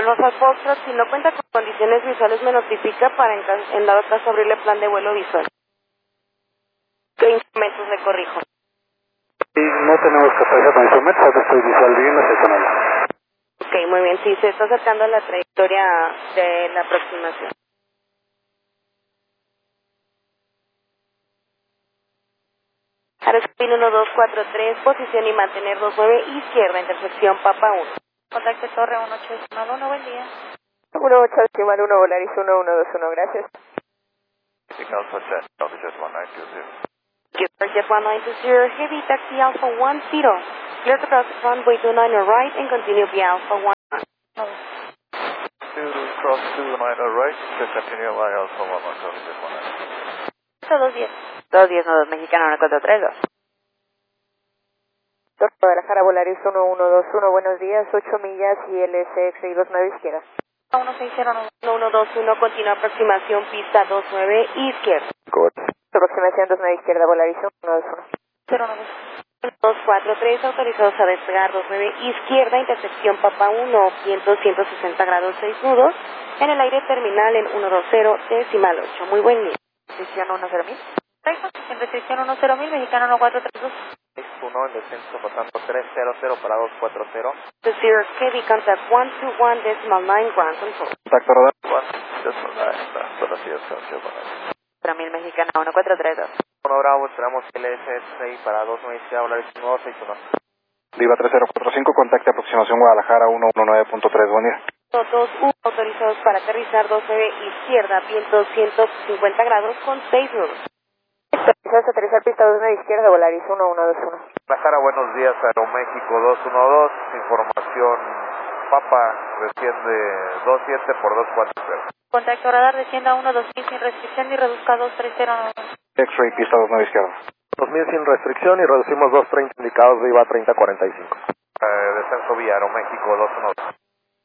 Golf al Foxtrot, si no cuenta con condiciones visuales me notifica para en dado caso abrirle plan de vuelo visual. ¿Qué instrumentos le corrijo? Y no tenemos capacidad con instrumentos, ahora estoy visual bien, no sé con ella. Ok, muy bien, sí, se está acercando a la trayectoria de la aproximación. Aerospin 1243, posición y mantener 29, izquierda, intersección Papa 1. Contacto Torre 1811, buen día. 1811, Volaris 1121, gracias. Alpha Jet, Alpha Jet 1920. Jet 1920, heavy taxi Alpha 10. Clear to cross runway 29 or right and continue via Alpha 1. To cross 29 right, to continue via Alpha 1, Alpha Jet 19. 210. 210, Nodos Mexicana 1432. Torre Guadalajara, Volaris 1121, buenos días, 8 millas y LSX y 29 izquierda. 1609. 1121, continúa aproximación pista 29, izquierda. Aproximación 29 izquierda, Volaris 121. 09. 243, autorizados a despegar 29, izquierda, intersección Papa 1, viento 160 grados 6 nudos, en el aire terminal en 120, decimal 8. Muy buen día. Restricción 10.000. En restricción 10.000, Mexicano 1432. 61 en descenso, pasando 300 para 240. The Zero Heavy, contact 121, decimal 9, ground control. Contacto radar. 4000 Mexicana 1432. 1 Bravo, esperamos LS6 para 29 izquierda, Volaris 1261. Viva 3045, contacte aproximación Guadalajara 119.3, buen día. 21, autorizados para aterrizar 29, izquierda, viento 150 grados con 6 nudos. Autorizados a aterrizar pista 29 izquierda, Volaris 1121. Guadalajara, buenos días, Aeroméxico 212, información Papa, desciende 27 por 240. Contacto radar, descienda 12000 sin restricción y reduzca 2309. X-ray, pista 29 izquierda. 2000 sin restricción y reducimos 230 indicados, Viva 3045. Descenso vía Aeroméxico 212.